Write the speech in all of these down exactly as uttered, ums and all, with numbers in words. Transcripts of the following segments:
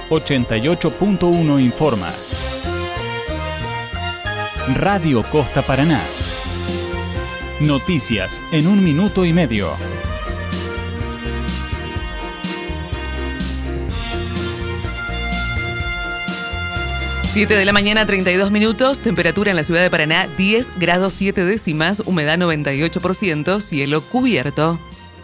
ochenta y ocho punto uno informa. Radio Costa Paraná. Noticias en un minuto y medio. siete de la mañana, treinta y dos minutos, temperatura en la ciudad de Paraná, diez grados siete décimas, humedad noventa y ocho por ciento, cielo cubierto.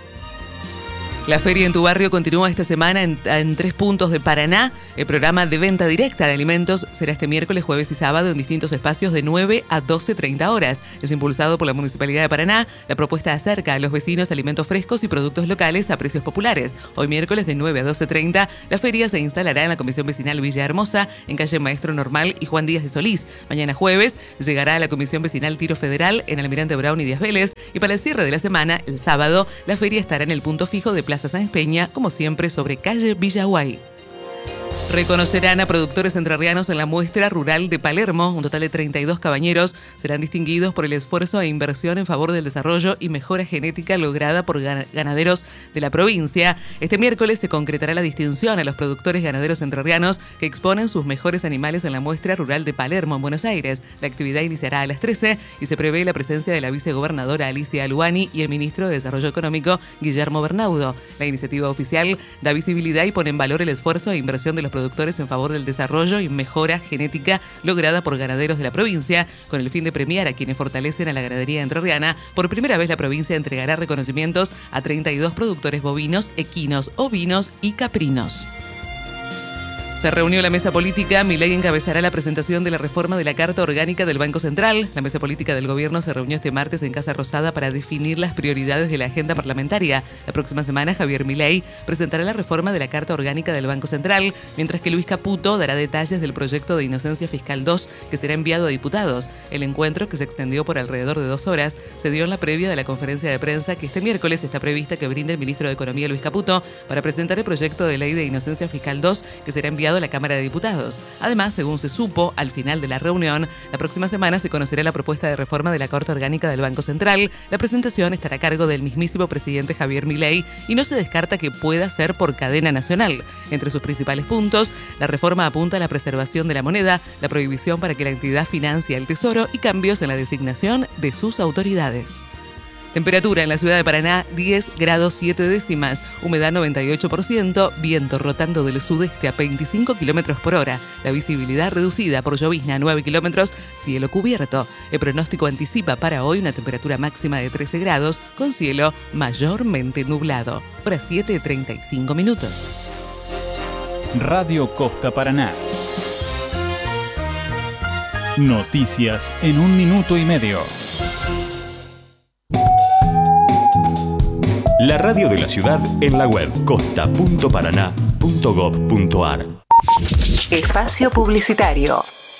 La feria en tu barrio continúa esta semana en, en tres puntos de Paraná. El programa de venta directa de alimentos será este miércoles, jueves y sábado en distintos espacios de nueve a doce treinta horas. Es impulsado por la Municipalidad de Paraná. La propuesta acerca a los vecinos alimentos frescos y productos locales a precios populares. Hoy miércoles de nueve a doce treinta, la feria se instalará en la Comisión Vecinal Villahermosa, en calle Maestro Normal y Juan Díaz de Solís. Mañana jueves llegará a la Comisión Vecinal Tiro Federal en Almirante Brown y Díaz Vélez. Y para el cierre de la semana, el sábado, la feria estará en el punto fijo de Plaza Sáenz Peña, como siempre, sobre calle Villaguay. Reconocerán a productores entrerrianos en la muestra rural de Palermo. Un total de treinta y dos cabañeros serán distinguidos por el esfuerzo e inversión en favor del desarrollo y mejora genética lograda por ganaderos de la provincia. Este miércoles se concretará la distinción a los productores ganaderos entrerrianos que exponen sus mejores animales en la muestra rural de Palermo, en Buenos Aires. La actividad iniciará a las trece y se prevé la presencia de la vicegobernadora Alicia Aluani y el ministro de Desarrollo Económico, Guillermo Bernaudo. La iniciativa oficial da visibilidad y pone en valor el esfuerzo e inversión de los productores en favor del desarrollo y mejora genética lograda por ganaderos de la provincia, con el fin de premiar a quienes fortalecen a la ganadería entrerriana. Por primera vez la provincia entregará reconocimientos a treinta y dos productores bovinos, equinos, ovinos y caprinos. Se reunió la mesa política. Milei encabezará la presentación de la reforma de la Carta Orgánica del Banco Central. La mesa política del gobierno se reunió este martes en Casa Rosada para definir las prioridades de la agenda parlamentaria. La próxima semana, Javier Milei presentará la reforma de la Carta Orgánica del Banco Central, mientras que Luis Caputo dará detalles del proyecto de Inocencia Fiscal dos, que será enviado a diputados. El encuentro, que se extendió por alrededor de dos horas, se dio en la previa de la conferencia de prensa que este miércoles está prevista que brinde el ministro de Economía, Luis Caputo, para presentar el proyecto de ley de Inocencia Fiscal dos, que será enviado a la Cámara de Diputados. Además, según se supo al final de la reunión, la próxima semana se conocerá la propuesta de reforma de la Carta Orgánica del Banco Central. La presentación estará a cargo del mismísimo presidente Javier Milei y no se descarta que pueda ser por cadena nacional. Entre sus principales puntos, la reforma apunta a la preservación de la moneda, la prohibición para que la entidad financie el Tesoro y cambios en la designación de sus autoridades. Temperatura en la ciudad de Paraná, diez grados siete décimas, humedad noventa y ocho por ciento, viento rotando del sudeste a veinticinco kilómetros por hora, la visibilidad reducida por llovizna a nueve kilómetros, cielo cubierto. El pronóstico anticipa para hoy una temperatura máxima de trece grados, con cielo mayormente nublado. Hora siete, treinta y cinco minutos. Radio Costa Paraná. Noticias en un minuto y medio. La radio de la ciudad en la web costa punto paraná punto gob punto ar. Espacio publicitario.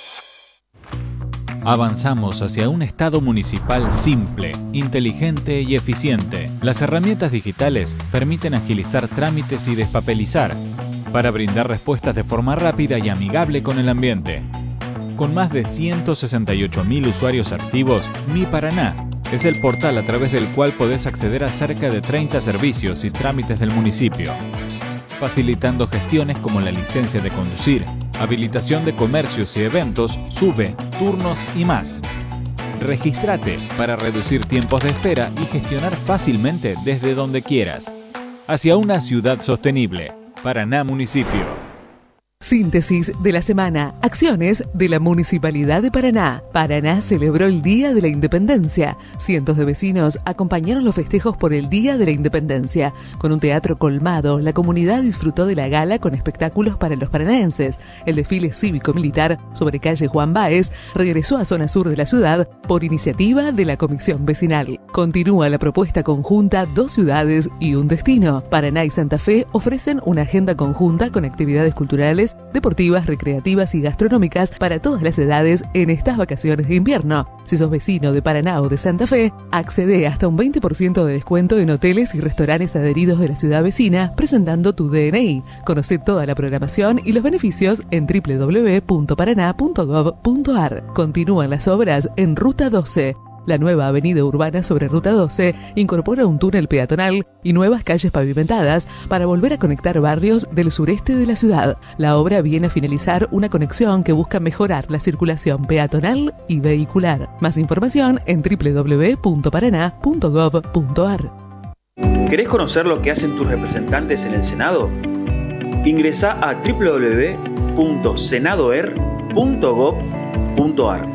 Avanzamos hacia un Estado municipal simple, inteligente y eficiente. Las herramientas digitales permiten agilizar trámites y despapelizar para brindar respuestas de forma rápida y amigable con el ambiente. Con más de ciento sesenta y ocho mil usuarios activos, Mi Paraná es el portal a través del cual podés acceder a cerca de treinta servicios y trámites del municipio, facilitando gestiones como la licencia de conducir, habilitación de comercios y eventos, SUBE, turnos y más. Regístrate para reducir tiempos de espera y gestionar fácilmente desde donde quieras. Hacia una ciudad sostenible. Paraná Municipio. Síntesis de la semana. Acciones de la Municipalidad de Paraná. Paraná celebró el Día de la Independencia. Cientos de vecinos acompañaron los festejos por el Día de la Independencia. Con un teatro colmado, la comunidad disfrutó de la gala con espectáculos para los paranaenses. El desfile cívico-militar sobre calle Juan Báez regresó a zona sur de la ciudad por iniciativa de la Comisión Vecinal. Continúa la propuesta conjunta Dos Ciudades y un Destino. Paraná y Santa Fe ofrecen una agenda conjunta con actividades culturales, deportivas, recreativas y gastronómicas para todas las edades en estas vacaciones de invierno. Si sos vecino de Paraná o de Santa Fe, accede hasta un veinte por ciento de descuento en hoteles y restaurantes adheridos de la ciudad vecina presentando tu D N I. Conoce toda la programación y los beneficios en doble u doble u doble u punto paraná punto gob punto ar. Continúan las obras en Ruta doce. La nueva avenida urbana sobre Ruta doce incorpora un túnel peatonal y nuevas calles pavimentadas para volver a conectar barrios del sureste de la ciudad. La obra viene a finalizar una conexión que busca mejorar la circulación peatonal y vehicular. Más información en doble u doble u doble u punto paraná punto gov punto ar. ¿Querés conocer lo que hacen tus representantes en el Senado? Ingresá a doble u doble u doble u punto senadoer punto gov punto ar.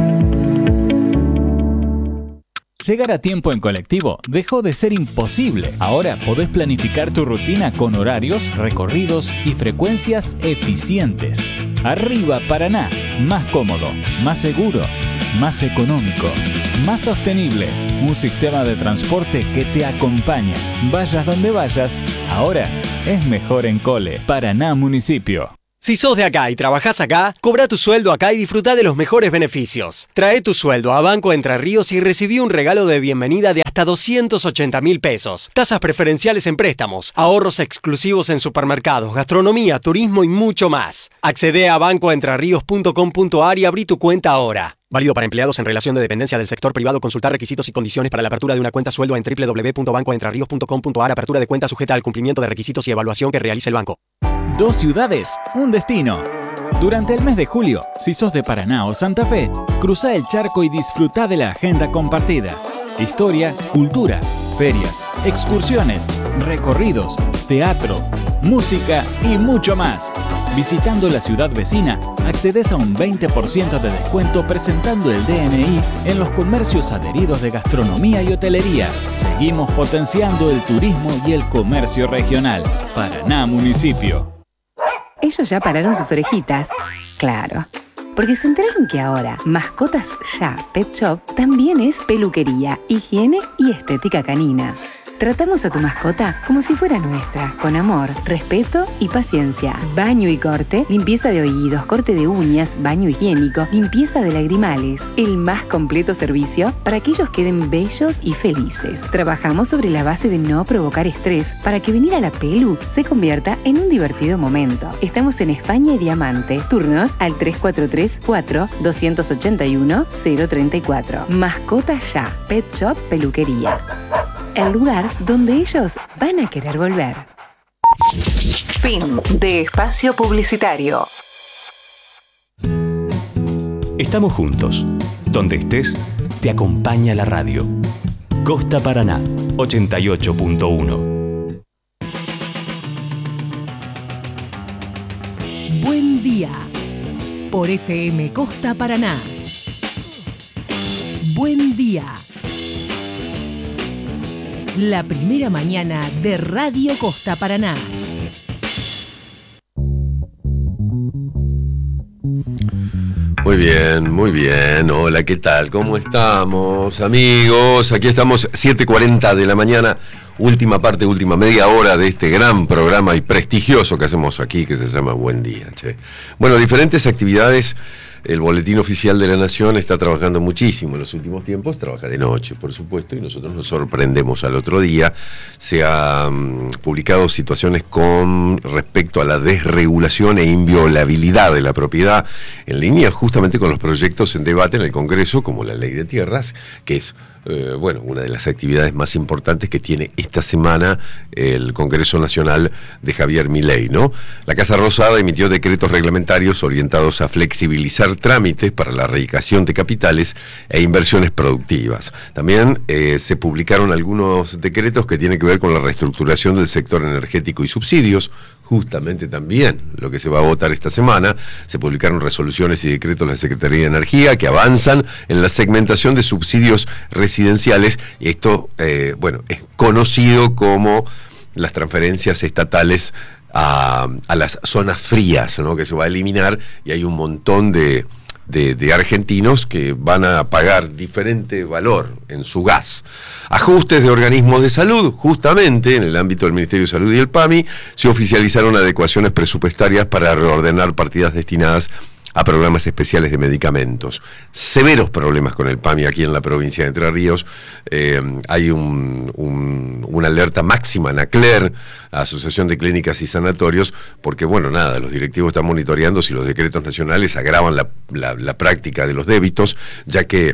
Llegar a tiempo en colectivo dejó de ser imposible. Ahora podés planificar tu rutina con horarios, recorridos y frecuencias eficientes. Arriba Paraná, más cómodo, más seguro, más económico, más sostenible. Un sistema de transporte que te acompaña. Vayas donde vayas, ahora es mejor en Cole. Paraná Municipio. Si sos de acá y trabajás acá, cobra tu sueldo acá y disfruta de los mejores beneficios. Trae tu sueldo a Banco Entre Ríos y recibí un regalo de bienvenida de hasta doscientos ochenta mil pesos. Tasas preferenciales en préstamos, ahorros exclusivos en supermercados, gastronomía, turismo y mucho más. Accede a banco entre ríos punto com punto ar y abrí tu cuenta ahora. Válido para empleados en relación de dependencia del sector privado. Consultar requisitos y condiciones para la apertura de una cuenta sueldo en doble u doble u doble u punto banco entre ríos punto com punto ar. Apertura de cuenta sujeta al cumplimiento de requisitos y evaluación que realice el banco. Dos ciudades, un destino. Durante el mes de julio, si sos de Paraná o Santa Fe, cruzá el charco y disfrutá de la agenda compartida. Historia, cultura, ferias, excursiones, recorridos, teatro, música y mucho más. Visitando la ciudad vecina, accedes a un veinte por ciento de descuento presentando el D N I en los comercios adheridos de gastronomía y hotelería. Seguimos potenciando el turismo y el comercio regional. Paraná Municipio. Ellos ya pararon sus orejitas. Claro. Porque se enteraron que ahora Mascotas Ya Pet Shop también es peluquería, higiene y estética canina. Tratamos a tu mascota como si fuera nuestra, con amor, respeto y paciencia. Baño y corte, limpieza de oídos, corte de uñas, baño higiénico, limpieza de lagrimales. El más completo servicio para que ellos queden bellos y felices. Trabajamos sobre la base de no provocar estrés para que venir a la pelu se convierta en un divertido momento. Estamos en España y Diamante. Turnos al tres cuatro tres, cuatro, dos ocho uno, cero tres cuatro. Mascotas Ya, Pet Shop Peluquería. El lugar donde ellos van a querer volver. Fin de espacio publicitario. Estamos juntos. Donde estés, te acompaña la radio. Costa Paraná, ochenta y ocho punto uno. Buen día. Por F M Costa Paraná. Buen día. La primera mañana de Radio Costa Paraná. Muy bien, muy bien. Hola, ¿qué tal? ¿Cómo estamos, amigos? Aquí estamos, siete cuarenta de la mañana, última parte, última media hora de este gran programa y prestigioso que hacemos aquí, que se llama Buen Día, che. Bueno, diferentes actividades. El Boletín Oficial de la Nación está trabajando muchísimo en los últimos tiempos, trabaja de noche, por supuesto, y nosotros nos sorprendemos al otro día. Se han um, publicado situaciones con respecto a la desregulación e inviolabilidad de la propiedad, en línea justamente con los proyectos en debate en el Congreso, como la Ley de Tierras, que es Eh, bueno, una de las actividades más importantes que tiene esta semana el Congreso Nacional de Javier Milei, ¿no? La Casa Rosada emitió decretos reglamentarios orientados a flexibilizar trámites para la erradicación de capitales e inversiones productivas. También eh, se publicaron algunos decretos que tienen que ver con la reestructuración del sector energético y subsidios, justamente también lo que se va a votar esta semana. Se publicaron resoluciones y decretos de la Secretaría de Energía que avanzan en la segmentación de subsidios residenciales, y esto, eh, bueno, es conocido como las transferencias estatales a, a las zonas frías, ¿no? Que se va a eliminar, y hay un montón de De, de argentinos que van a pagar diferente valor en su gas. Ajustes de organismos de salud, justamente en el ámbito del Ministerio de Salud y el P A M I, se oficializaron adecuaciones presupuestarias para reordenar partidas destinadas a programas especiales de medicamentos. Severos problemas con el P A M I aquí en la provincia de Entre Ríos. Eh, hay un, un, una alerta máxima en ACLER, Asociación de Clínicas y Sanatorios, porque, bueno, nada, los directivos están monitoreando si los decretos nacionales agravan la, la, la práctica de los débitos, ya que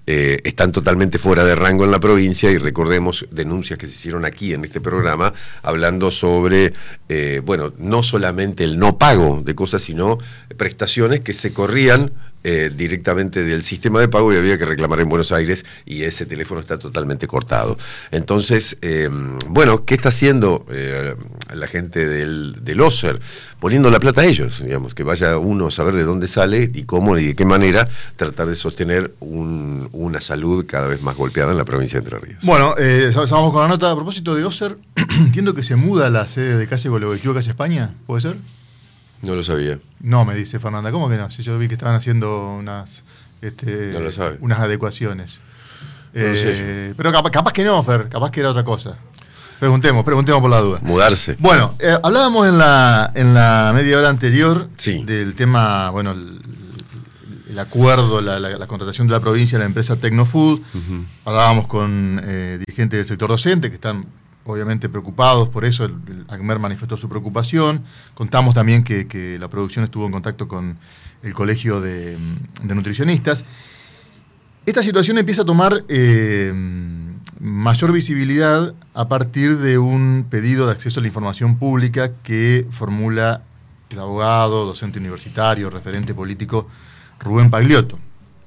eh, están totalmente fuera de rango en la provincia, y recordemos denuncias que se hicieron aquí en este programa hablando sobre, eh, bueno, no solamente el no pago de cosas, sino prestaciones que se corrían Eh, directamente del sistema de pago y había que reclamar en Buenos Aires, y ese teléfono está totalmente cortado. Entonces, eh, bueno, ¿qué está haciendo eh, la gente del, del O S E R? Poniendo la plata a ellos, digamos, que vaya uno a saber de dónde sale y cómo y de qué manera tratar de sostener un, una salud cada vez más golpeada en la provincia de Entre Ríos. Bueno, eh, vamos con la nota a propósito de O S E R. Entiendo que se muda la sede de Calle Gualeguaychú a Calle España, ¿puede ser? No lo sabía. No, me dice Fernanda, ¿cómo que no? Si yo vi que estaban haciendo unas, este, no lo sabe. unas adecuaciones. No lo sé eh, pero capaz, capaz que no, Fer, capaz que era otra cosa. Preguntemos, preguntemos por la duda. Mudarse. Bueno, eh, hablábamos en la, en la media hora anterior sí. del tema, bueno, el, el acuerdo, la, la, la contratación de la provincia de la empresa Tecnofood. Uh-huh. Hablábamos con eh, dirigentes del sector docente que están obviamente preocupados por eso. El, el ACMER manifestó su preocupación. Contamos también que, que la producción estuvo en contacto con el Colegio de, de Nutricionistas. Esta situación empieza a tomar eh, mayor visibilidad a partir de un pedido de acceso a la información pública que formula el abogado, docente universitario, referente político Rubén Pagliotto.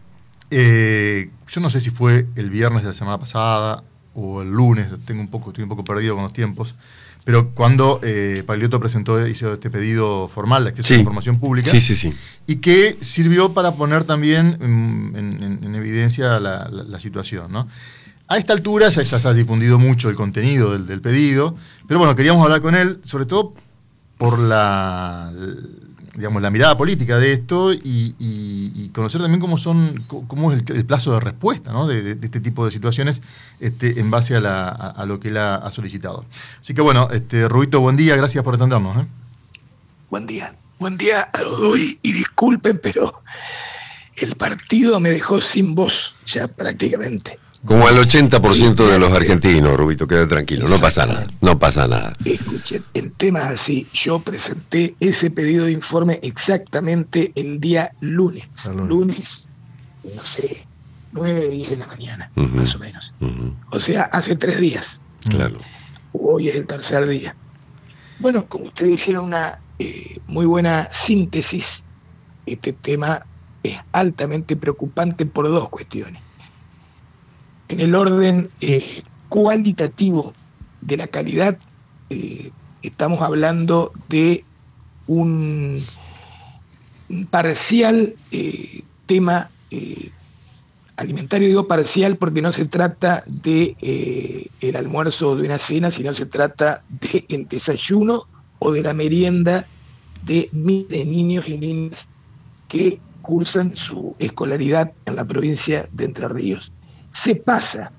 Eh, yo no sé si fue el viernes de la semana pasada o el lunes, tengo un poco, estoy un poco perdido con los tiempos, pero cuando eh, Pagliotto presentó, hizo este pedido formal de acceso sí. a la información pública, sí, sí, sí. y que sirvió para poner también en, en, en evidencia la, la, la situación, ¿no? A esta altura ya, ya se ha difundido mucho el contenido del, del pedido, pero bueno, queríamos hablar con él, sobre todo por la, digamos, la mirada política de esto y, y, y conocer también cómo son, cómo es el, el plazo de respuesta, ¿no? de, de, de este tipo de situaciones este, en base a, la, a, a lo que él ha, ha solicitado. Así que bueno, este, Rubito, buen día, gracias por atendernos. ¿eh? Buen día, buen día a los dos y, y disculpen, pero el partido me dejó sin voz ya prácticamente. Como al ochenta por ciento de los argentinos, Rubito, queda tranquilo, no pasa nada, no pasa nada. Escuchen, el tema es así, yo presenté ese pedido de informe exactamente el día lunes, lunes, lunes no sé, nueve, diez de la mañana, uh-huh. más o menos. Uh-huh. O sea, hace tres días. Claro. Hoy es el tercer día. Bueno, como ustedes hicieron una eh, muy buena síntesis, este tema es altamente preocupante por dos cuestiones. En el orden eh, cualitativo de la calidad, eh, estamos hablando de un, un parcial eh, tema eh, alimentario. Digo parcial porque no se trata de eh, el almuerzo o de una cena, sino se trata del desayuno o de la merienda de miles de niños y niñas que cursan su escolaridad en la provincia de Entre Ríos. Se pasa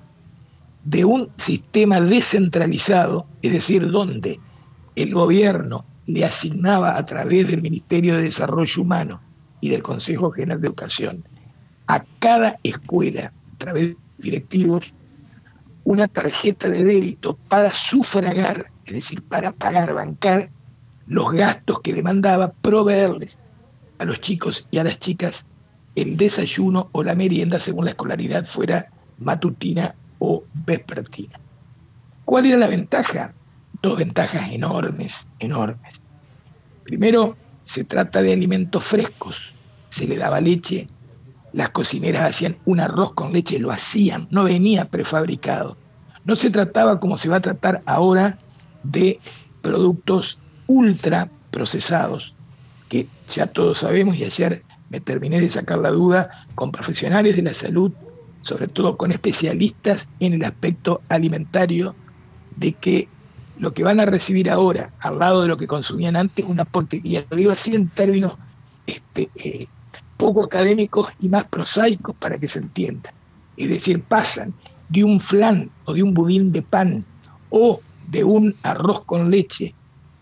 de un sistema descentralizado, es decir, donde el gobierno le asignaba a través del Ministerio de Desarrollo Humano y del Consejo General de Educación a cada escuela, a través de directivos, una tarjeta de débito para sufragar, es decir, para pagar, bancar los gastos que demandaba proveerles a los chicos y a las chicas el desayuno o la merienda según la escolaridad fuera matutina o vespertina. ¿Cuál era la ventaja? Dos ventajas enormes, enormes. Primero, se trata de alimentos frescos. Se le daba leche, las cocineras hacían un arroz con leche, lo hacían, no venía prefabricado. No se trataba, como se va a tratar ahora, de productos ultra procesados, que ya todos sabemos, y ayer me terminé de sacar la duda con profesionales de la salud, sobre todo con especialistas en el aspecto alimentario, de que lo que van a recibir ahora, al lado de lo que consumían antes, una porquería. Lo digo así en términos este, eh, poco académicos y más prosaicos para que se entienda. Es decir, pasan de un flan o de un budín de pan o de un arroz con leche,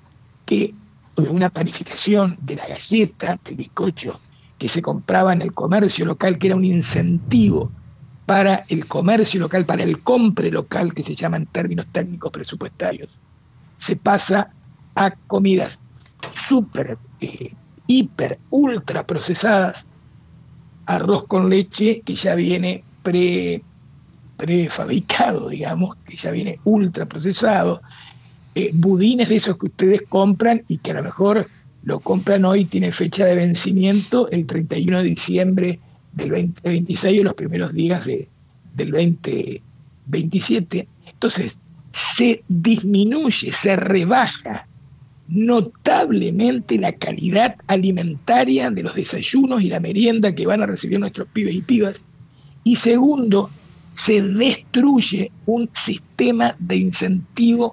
que de una panificación de la galleta, del bizcocho, que se compraba en el comercio local, que era un incentivo para el comercio local, para el compre local, que se llama en términos técnicos presupuestarios, se pasa a comidas súper, eh, hiper, ultra procesadas, arroz con leche que ya viene pre, prefabricado, digamos, que ya viene ultra procesado, eh, budines de esos que ustedes compran y que a lo mejor lo compran hoy, tiene fecha de vencimiento el treinta y uno de diciembre del veinte veintiséis o los primeros días de, del veinte veintisiete. Entonces, se disminuye, se rebaja notablemente la calidad alimentaria de los desayunos y la merienda que van a recibir nuestros pibes y pibas. Y segundo, se destruye un sistema de incentivo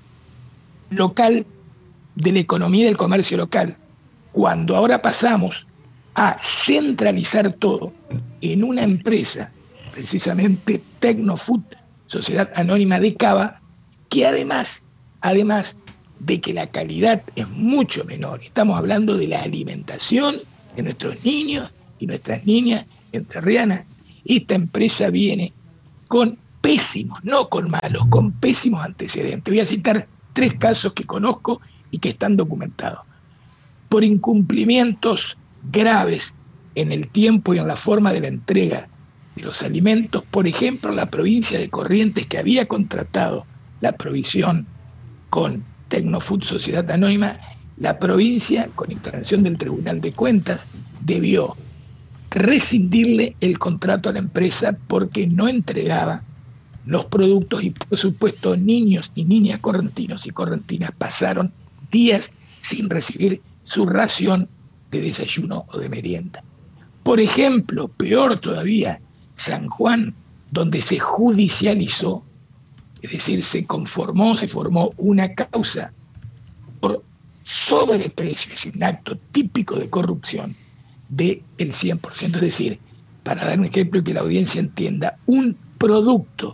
local de la economía y del comercio local. Cuando ahora pasamos a centralizar todo en una empresa, precisamente Tecnofood, Sociedad Anónima de Cava, que además, además de que la calidad es mucho menor, estamos hablando de la alimentación de nuestros niños y nuestras niñas entrerrianas, esta empresa viene con pésimos, no con malos, con pésimos antecedentes. Voy a citar tres casos que conozco y que están documentados. Por incumplimientos graves en el tiempo y en la forma de la entrega de los alimentos, por ejemplo, la provincia de Corrientes, que había contratado la provisión con Tecnofood Sociedad Anónima, la provincia, con intervención del Tribunal de Cuentas, debió rescindirle el contrato a la empresa porque no entregaba los productos y, por supuesto, niños y niñas correntinos y correntinas pasaron días sin recibir su ración de desayuno o de merienda. Por ejemplo, peor todavía, San Juan, donde se judicializó, es decir, se conformó, se formó una causa por sobreprecio, es un acto típico de corrupción del cien por ciento. Es decir, para dar un ejemplo y que la audiencia entienda, un producto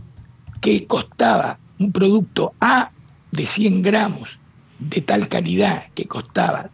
que costaba, un producto A de cien gramos, de tal calidad que costaba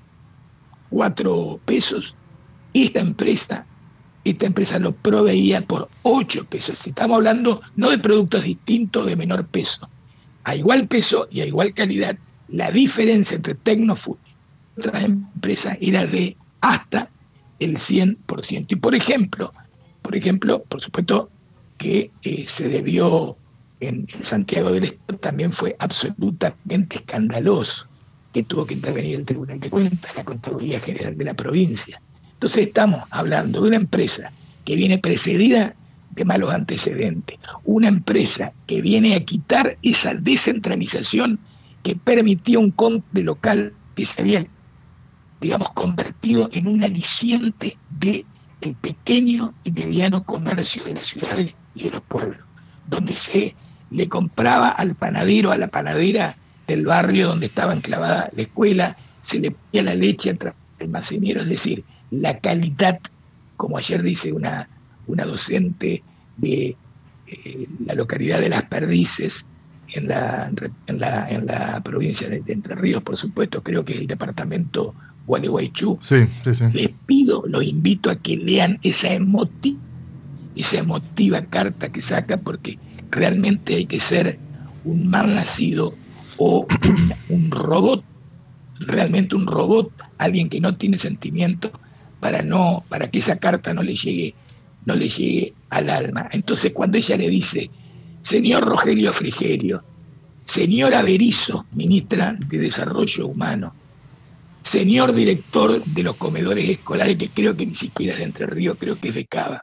cuatro pesos, esta empresa, esta empresa lo proveía por ocho pesos. Estamos hablando no de productos distintos de menor peso. A igual peso y a igual calidad, la diferencia entre Tecnofood y otras empresas era de hasta el cien por ciento. Y por ejemplo, por ejemplo, por supuesto que eh, se debió en, en Santiago del Estero, también fue absolutamente escandaloso que tuvo que intervenir el Tribunal de Cuentas, la Contraloría General de la provincia. Entonces estamos hablando de una empresa que viene precedida de malos antecedentes, una empresa que viene a quitar esa descentralización que permitía un compre local que se había, digamos, convertido en un aliciente del pequeño y mediano comercio de las ciudades y de los pueblos, donde se le compraba al panadero, a la panadera del barrio donde estaba enclavada la escuela, se le ponía la leche al almacenero, es decir, la calidad, como ayer dice una, una docente de eh, la localidad de Las Perdices, en la, en la, en la provincia de, de Entre Ríos, por supuesto, creo que es el departamento Gualeguaychú. Sí, sí, sí. Les pido, los invito a que lean esa emotiva, esa emotiva carta que saca, porque realmente hay que ser un mal nacido o un, un robot, realmente un robot, alguien que no tiene sentimiento, para no, para que esa carta no le llegue, no le llegue al alma. Entonces, cuando ella le dice, señor Rogelio Frigerio, señora Berizo, ministra de Desarrollo Humano, señor director de los comedores escolares, que creo que ni siquiera es de Entre Ríos, creo que es de Cava,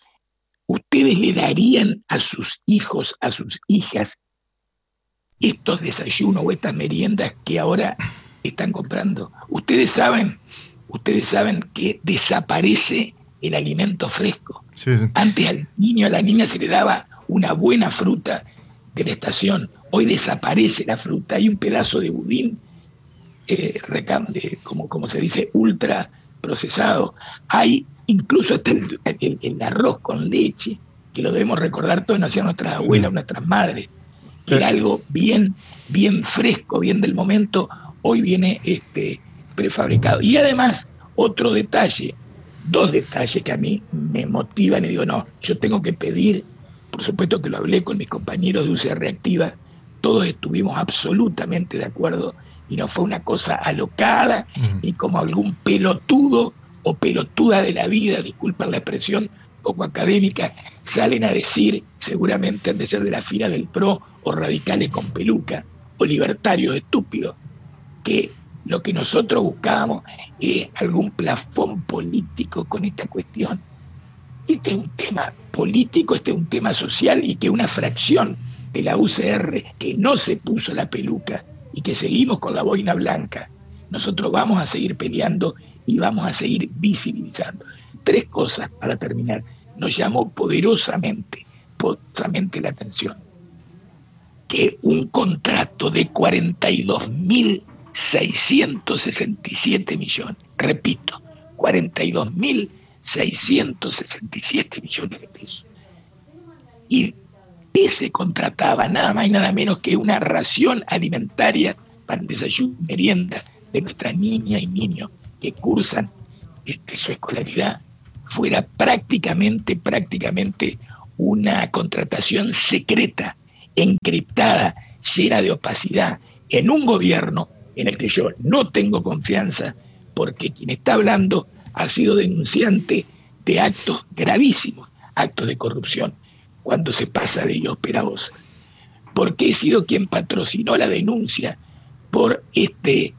¿ustedes le darían a sus hijos, a sus hijas, estos desayunos o estas meriendas que ahora están comprando? Ustedes saben, ustedes saben que desaparece el alimento fresco. Sí, sí. Antes al niño, a la niña se le daba una buena fruta de la estación. Hoy desaparece la fruta. Hay un pedazo de budín, eh, recam- como, como se dice, ultra procesado. Hay incluso hasta el, el, el arroz con leche, que lo debemos recordar todos, nacían nuestras abuelas, nuestras madres. Era algo bien, bien fresco, bien del momento. Hoy viene este prefabricado. Y además, otro detalle, dos detalles que a mí me motivan y digo, no, yo tengo que pedir, por supuesto que lo hablé con mis compañeros de U C R Reactiva, todos estuvimos absolutamente de acuerdo y no fue una cosa alocada, uh-huh. ni como algún pelotudo o pelotuda de la vida, disculpen la expresión, poco académica, salen a decir, seguramente han de ser de la fila del P R O, o radicales con peluca, o libertarios estúpidos, que lo que nosotros buscábamos es algún plafón político con esta cuestión. Este es un tema político, este es un tema social, y que una fracción de la U C R que no se puso la peluca y que seguimos con la boina blanca, nosotros vamos a seguir peleando y vamos a seguir visibilizando. Tres cosas para terminar. Nos llamó poderosamente, poderosamente la atención que un contrato de cuarenta y dos mil seiscientos sesenta y siete millones, repito, cuarenta y dos mil seiscientos sesenta y siete millones de pesos, y ese contrataba nada más y nada menos que una ración alimentaria para el desayuno y merienda de nuestras niñas y niños que cursan este, su escolaridad, fuera prácticamente, prácticamente una contratación secreta, encriptada, llena de opacidad, en un gobierno en el que yo no tengo confianza, porque quien está hablando ha sido denunciante de actos gravísimos, actos de corrupción, cuando se pasa de Ióspera-Osa, porque he sido quien patrocinó la denuncia por este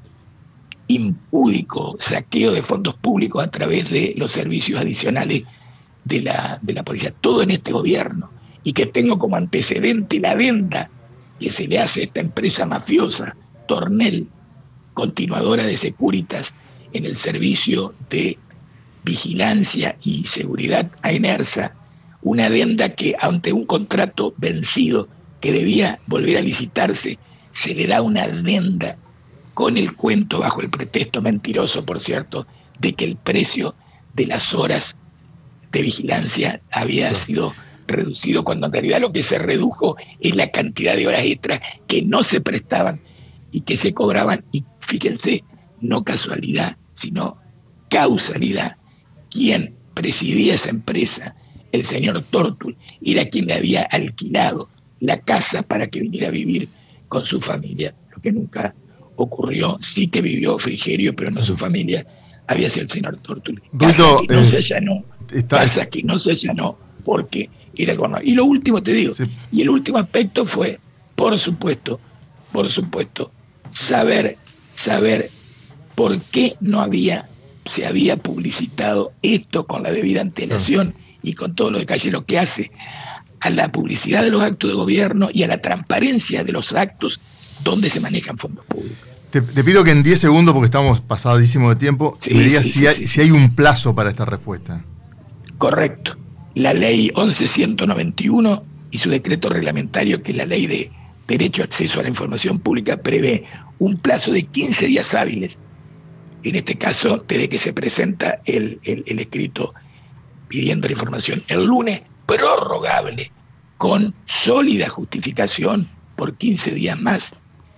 impúdico saqueo de fondos públicos a través de los servicios adicionales de la, de la policía, todo en este gobierno, y que tengo como antecedente la venda que se le hace a esta empresa mafiosa, Tornel, continuadora de Securitas, en el servicio de vigilancia y seguridad a Enersa, una adenda que ante un contrato vencido que debía volver a licitarse, se le da una adenda con el cuento, bajo el pretexto mentiroso, por cierto, de que el precio de las horas de vigilancia había sido reducido, cuando en realidad lo que se redujo es la cantidad de horas extras que no se prestaban y que se cobraban. Y fíjense, no casualidad, sino causalidad. Quien presidía esa empresa, el señor Tortul, era quien le había alquilado la casa para que viniera a vivir con su familia, lo que nunca ocurrió. Sí que vivió Frigerio, pero no su familia, había sido el señor Tortul. Casa Ruito, que no eh, se allanó, está... casa que no se allanó porque era el gobernador. Y lo último te digo, sí. y el último aspecto fue, por supuesto, por supuesto, saber, saber por qué no había, se había publicitado esto con la debida antelación y con todo lo de calle, lo que hace a la publicidad de los actos de gobierno y a la transparencia de los actos donde se manejan fondos públicos. Te, te pido que en diez segundos, porque estamos pasadísimos de tiempo, sí, me digas sí, si, sí, hay, sí. si hay un plazo para esta respuesta. Correcto. La ley once mil ciento noventa y uno y su decreto reglamentario, que es la ley de derecho a acceso a la información pública, prevé un plazo de quince días hábiles, en este caso desde que se presenta el, el, el escrito pidiendo la información, el lunes, prorrogable con sólida justificación por quince días más.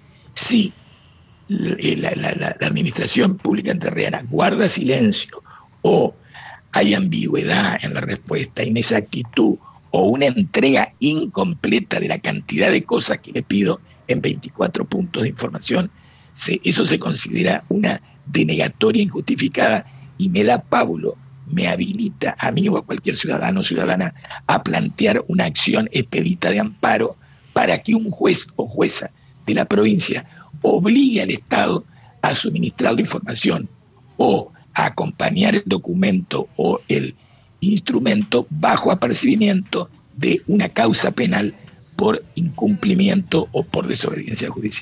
Si la, la, la, la administración pública entrerriana guarda silencio o hay ambigüedad en la respuesta, inexactitud o una entrega incompleta de la cantidad de cosas que le pido en veinticuatro puntos de información, se, eso se considera una denegatoria injustificada y me da pábulo, me habilita a mí o a cualquier ciudadano o ciudadana a plantear una acción expedita de amparo para que un juez o jueza de la provincia obligue al Estado a suministrar la información o a acompañar el documento o el instrumento bajo apercibimiento de una causa penal por incumplimiento o por desobediencia judicial.